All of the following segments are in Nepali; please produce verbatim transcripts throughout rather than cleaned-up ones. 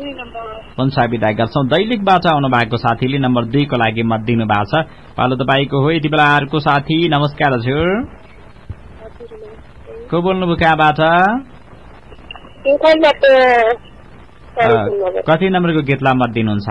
हुन्छ विदा गर्छौं। दैलेखबाट आउनु भएको साथीले नम्बर दुई को लागि मत दिनु भएको छ। पालो तपाईको हो। यति बेला अर्को साथी नमस्कार हजुर। को बोल्नुभयो कहाँबाट? कति नम्बरको गीतलाई मत दिनुहुन्छ?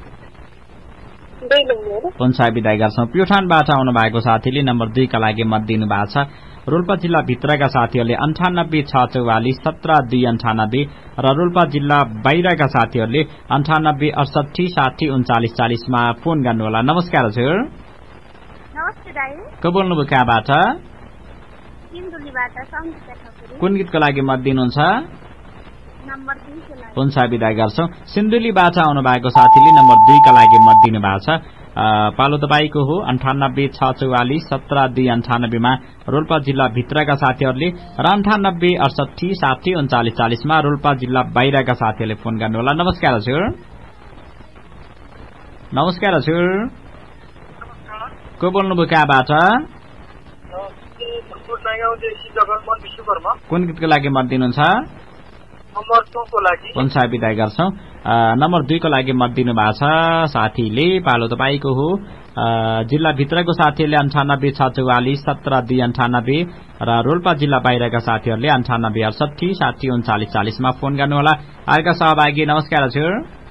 हुन्छ विदा गर्छौं। प्युठानबाट आउनु भएको साथीले नम्बर दुई का लागि मत दिनु भएको छ। रोल्पा जिल्ला भित्रका साथीहरूले अन्ठानब्बे छ चौवालिस सत्र दुई अन्ठानब्बे र रोल्पा जिल्ला बाहिरका साथीहरूले अन्ठानब्बे अडसठी साठी उन्चालिस चालिसमा फोन गर्नुहोला। नमस्कार हजुर। को बोल्नुभयो कहाँबाट? कुन गीतको लागि मत दिनुहुन्छ? हुन्छ विदा गर्छौं। सिन्धुलीबाट आउनु भएको साथीले नम्बर दुई का लागि मत दिनु भएको छ। पालो तपाईको हो। अन्ठानब्बे छ चौवालिस सत्र दुई अन्ठानब्बेमा रोल्पा जिल्ला भित्रका साथीहरूले र अन्ठानब्बे अडसठी साठी उन्चालिस चालिसमा रोल्पा जिल्ला बाहिरका साथीहरूले फोन गर्नुहोला। नमस्कार हजुर। नमस्कार हजुर। को बोल्नुभयो कहाँबाट? कुन गीतको लागि मत दिनुहुन्छ? हुन्छ विदा गर्छौं। नम्बर दुई को लागि मत दिनु भएको छ साथीले। पालो तपाईको हो। जिल्ला भित्रको साथीहरूले अन्ठानब्बे छ चौवालिस सत्र दुई अन्ठानब्बे र रोल्पा जिल्ला बाहिरका साथीहरूले अन्ठानब्बे अडसठी साठी उन्चालिस चालिसमा फोन गर्नुहोला। अर्का सहभागी नमस्कार हजुर।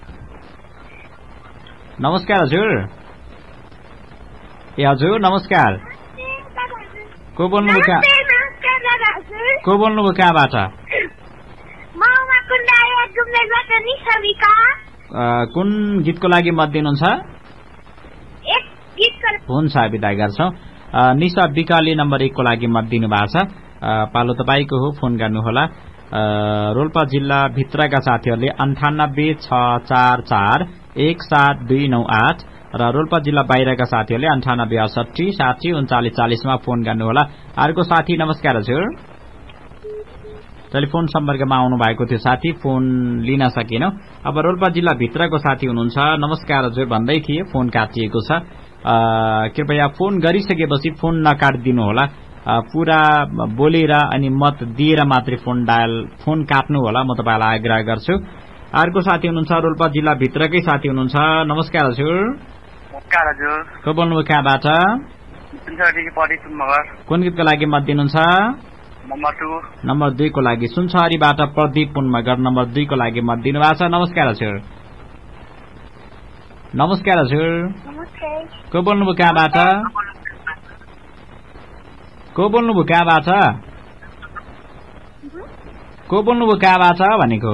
नमस्कार हजुर। ए हजुर नमस्कार। को बोल्नुभयो कहाँ? को बोल्नुभयो कहाँबाट? कुन गीतको लागि मत दिनुहुन्छ? हुन्छ विदा गर्छौं। निशा विकाले नम्बर एक को लागि मत दिनु भएको छ। पालो तपाईको हो। फोन गर्नुहोला। रोल्पा जिल्ला भित्रका साथीहरूले अन्ठानब्बे छ चार चार एक सात दुई नौ आठ र रोल्पा जिल्ला बाहिरका साथीहरूले अन्ठानब्बे अडसठी साठी उन्चालिस चालिसमा फोन गर्नुहोला। अर्को साथी नमस्कार हजुर। टेलिफोन सम्पर्कमा आउनु भएको थियो साथी, फोन लिन सकेनौ। अब रोल्पा जिल्ला भित्रको साथी हुनुहुन्छ। नमस्कार हजुर भन्दै थिए, फोन काटिएको छ। कृपया फोन गरिसकेपछि फोन नकाटिदिनु होला। पूरा बोलेर अनि मत दिएर मात्रै फोन डायल फोन काट्नु होला, म तपाईलाई आग्रह गर्छु। अर्को साथी हुनुहुन्छ रोल्पा जिल्ला भित्रकै साथी हुनुहुन्छ। नमस्कार हजुर। नमस्कार हजुर। को बोल्नुभयो कहाँबाट? कुन गीतको लागि मत दिनुहुन्छ? Number two. नम्बर दुई को लागि सुनछरीबाट प्रदीप पुनमगर नम्बर दुई को लागि मत दिनु भएको छ। नमस्कार हजुर। नमस्कार हजुर। को बोल्नुभयो कहाँबाट? को बोल्नुभयो कहाँबाट? को बोल्नुभयो कहाँबाट भनेको?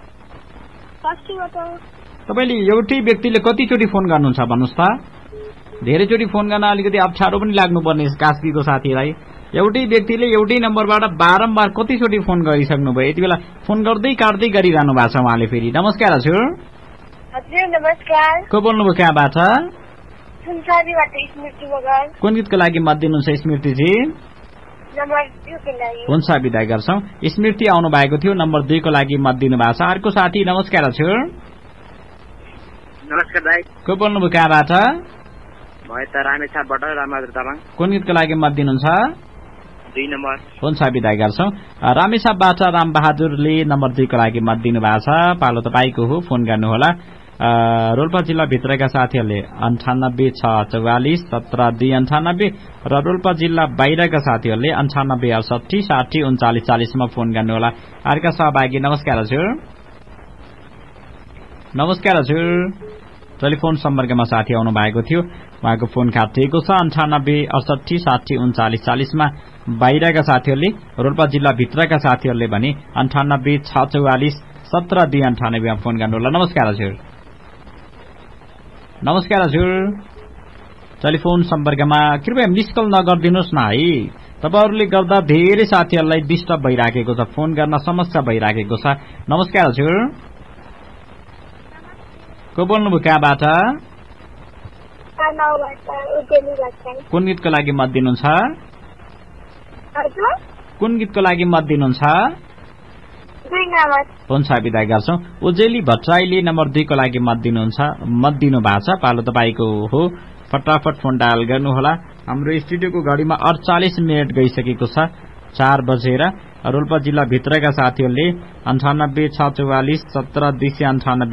तपाईले एउटै व्यक्तिले कतिचोटि फोन गर्नुहुन्छ भन्नुस् त? धेरैचोटि फोन गर्न अलिकति अप्ठ्यारो पनि लाग्नुपर्ने कास्कीको साथीलाई। एउटै व्यक्तिले एउटै नम्बरबाट बारम्बार कतिचोटि फोन गरिसक्नुभयो। यति बेला फोन गर्दै काट्दै गरिरहनु भएको छ उहाँले फेरि। नमस्कार हजुर। हजुर नमस्कार। को बोल्नुभयो कहाँबाट? सुनसरीबाट स्मृति मगर। कुन गीतको लागि मत दिनुहुन्छ स्मृतिजी? नम्बर दुई को लागि। हुन्छ विदा गर्छौं। स्मृति आउनु भएको थियो, नम्बर दुई को लागि मत दिनु भएको छ। अर्को साथी नमस्कार हजुर। नमस्कार दाइ। को बोल्नुभयो कहाँबाट? म यता रामेछापबाट रामबहादुर तामाङ। कुन गीतको लागि मत दिनुहुन्छ? दुई नम्बर। हुन्छ विदा गर्छौं। रामेछापबाट रामबहादुरले नम्बर दुई को लागि मत दिनु भएको छ। पालो तपाईको हो, फोन गर्नुहोला। रोल्पा जिल्ला भित्रका साथीहरूले अन्ठानब्बे छ चौवालिस सत्र दुई अन्ठानब्बे र रोल्पा जिल्ला बाहिरका साथीहरूले अन्ठानब्बे अडसठी साठी उन्चालिस चालिसमा फोन गर्नुहोला। अर्का सहभागी नमस्कार हजुर। नमस्कार हजुर। टेलिफोन सम्पर्कमा साथी आउनु भएको थियो, उहाँको फोन काटिएको छ। अन्ठानब्बे अडसठी साठी उन्चालिस चालिसमा बाहिरका साथीहरूले, रोल्पा जिल्ला भित्रका साथीहरूले भने अन्ठानब्बे छ चौवालिस सत्र दुई अन्ठानब्बेमा फोन गर्नुहोला। नमस्कार हजुर। नमस्कार हजुर। टेलिफोन सम्पर्कमा कृपया मिस कल नगरिदिनुहोस् न है। तपाईहरुले गर्दा धेरै साथीहरूलाई डिस्टर्ब भइराखेको छ, फोन गर्न समस्या भइराखेको छ। नमस्कार हजुर। को बोल्नुभयो कहाँबाट? कुन गीतको लागि मत दिनुहुन्छ? कुन गीतको लागि मत दिनुहुन्छ? हुन्छ विदा गर्छौं। उजेली भट्टराईले नम्बर दुई को लागि मत दिनुहुन्छ मत दिनु भएको छ। पालो तपाईको हो, फटाफट फोन डायल गर्नुहोला। हाम्रो स्टुडियोको घडीमा अडचालिस मिनट गइसकेको छ, चार बजेर। रोल्पा जिल्ला भित्रका साथीहरूले अन्ठानब्बे छ चौवालिस सत्र दुई सय अन्ठानब्बे